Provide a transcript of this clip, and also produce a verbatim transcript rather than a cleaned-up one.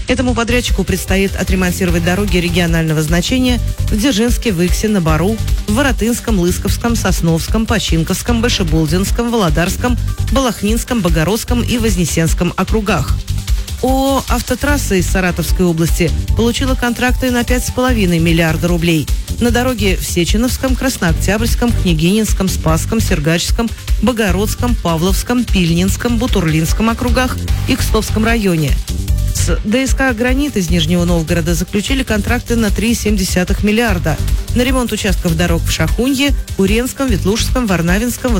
Этому подрядчику предстоит отремонтировать дороги регионального значения в Дзержинске, Выксе, на Бару, в Воротынском, Лысковском, Сосновском, Починковском, Большебулдинском, Володарском, Балахнинском, Богородском и Вознесенском округах. ООО «Автотрасса» из Саратовской области получила контракты на пять с половиной миллиарда рублей. На дороге в Сеченовском, Краснооктябрьском, Княгининском, Спасском, Сергачском, Богородском, Павловском, Пильнинском, Бутурлинском округах и Кстовском районе. С ДСК «Гранит» из Нижнего Новгорода заключили контракты на три целых семь десятых миллиарда на ремонт участков дорог в Шахунье, Уренском, Ветлужском, Варнавинском,